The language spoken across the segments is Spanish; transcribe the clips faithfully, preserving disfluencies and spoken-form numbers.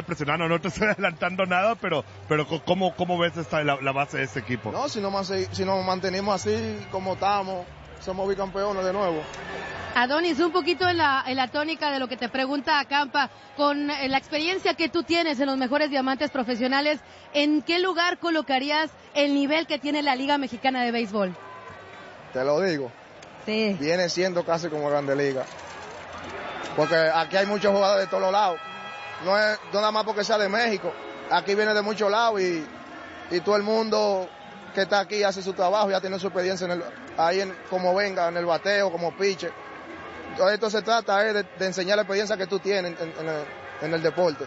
estoy presionando, no te estoy adelantando nada, pero, pero ¿cómo, cómo ves esta, la, la base de este equipo? No, si, no más, si nos mantenemos así como estamos, somos bicampeones de nuevo. Adonis, un poquito en la, en la tónica de lo que te pregunta Acampa, con la experiencia que tú tienes en los mejores diamantes profesionales, ¿en qué lugar colocarías el nivel que tiene la Liga Mexicana de Béisbol? Te lo digo. Sí. Viene siendo casi como Grande Liga. Porque aquí hay muchos jugadores de todos los lados. No es no nada más porque sea de México. Aquí viene de muchos lados y, y todo el mundo que está aquí hace su trabajo, ya tiene su experiencia en el, ahí en, como venga, en el bateo, como pitcher. Todo esto se trata eh, de, de enseñar la experiencia que tú tienes en, en, el, en el deporte.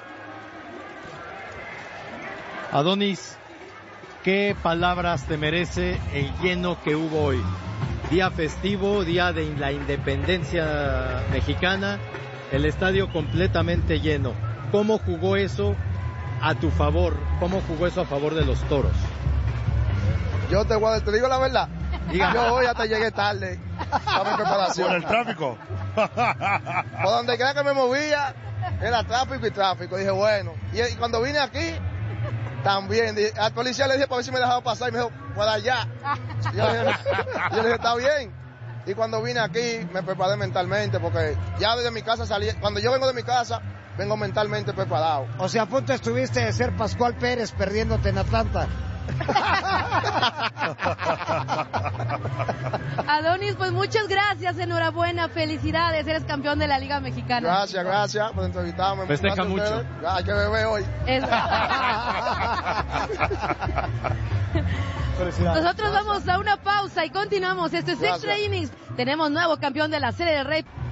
Adonis, ¿qué palabras te merece el lleno que hubo hoy? Día festivo, día de la independencia mexicana, el estadio completamente lleno. ¿Cómo jugó eso a tu favor? ¿Cómo jugó eso a favor de los Toros? Yo te, voy a, te digo la verdad. Dígame. Yo hoy hasta llegué tarde a mi preparación. ¿Por el tráfico? Por donde quiera que me movía, era tráfico y tráfico. Dije, bueno. Y, y cuando vine aquí, también. Dije, al policía le dije para ver si me dejaba pasar y me dijo, por allá. Y yo, le dije, yo le dije, está bien. Y cuando vine aquí, me preparé mentalmente, porque ya desde mi casa salí. Cuando yo vengo de mi casa, vengo mentalmente preparado. O sea, a punto estuviste de ser Pascual Pérez perdiéndote en Atlanta. Adonis, pues muchas gracias, enhorabuena, felicidades, eres campeón de la Liga Mexicana. Gracias, gracias por entrevistarme. Festeja mucho. Hay que beber hoy. Es... Nosotros vamos a una pausa y continuamos. Este es Extra Innings. Tenemos nuevo campeón de la Serie del Rey.